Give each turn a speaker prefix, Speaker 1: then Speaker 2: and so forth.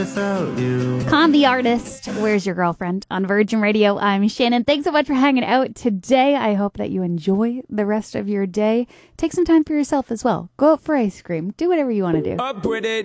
Speaker 1: without you.
Speaker 2: Con the Artist, Where's Your Girlfriend? On Virgin Radio. I'm Shannon. Thanks so much for hanging out today. I hope that you enjoy the rest of your day. Take some time for yourself as well. Go out for ice cream. Do whatever you want to do.
Speaker 1: Up with it.